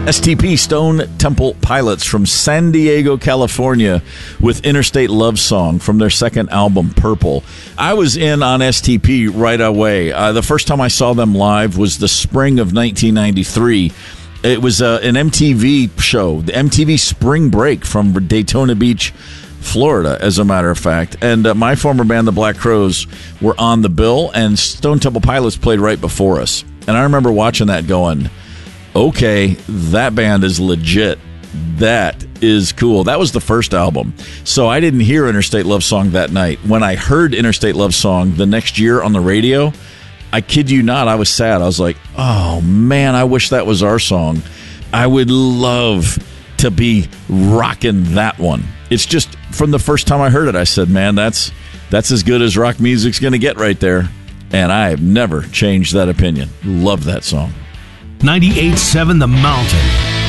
STP, Stone Temple Pilots from San Diego, California, with Interstate Love Song from their second album, Purple. I was in on STP right away. The first time I saw them live was the spring of 1993. It was an MTV show, the MTV Spring Break from Daytona Beach, Florida, as a matter of fact. And my former band, the Black Crowes, were on the bill, and Stone Temple Pilots played right before us. And I remember watching that going, okay, that band is legit. That is cool. That was the first album. So I didn't hear Interstate Love Song that night. When I heard Interstate Love Song the next year on the radio, I kid you not, I was sad. I was like, oh, man, I wish that was our song. I would love to be rocking that one. It's just, from the first time I heard it, I said, man, that's as good as rock music's going to get right there. And I have never changed that opinion. Love that song. 98.7 The Mountain.